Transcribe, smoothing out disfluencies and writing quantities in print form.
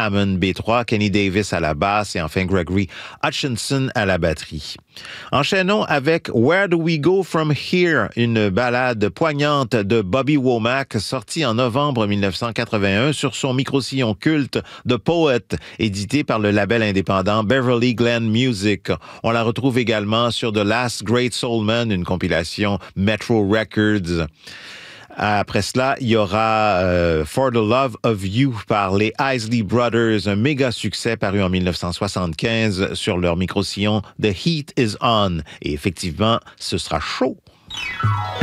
Hammond B3, Kenny Davis à la basse et enfin Gregory Hutchinson à la batterie. Enchaînons avec Where Do We Go From Here, une ballade poignante de Bobby Womack sortie en novembre 1981 sur son micro-sillon culte The Poet, édité par le label indépendant Beverly Glen Music. On la retrouve également sur The Last Great Soulman, une compilation Metro Records. Après cela, il y aura For the Love of You par les Isley Brothers, un méga succès paru en 1975 sur leur micro-sillon The Heat is On. Et effectivement, ce sera chaud.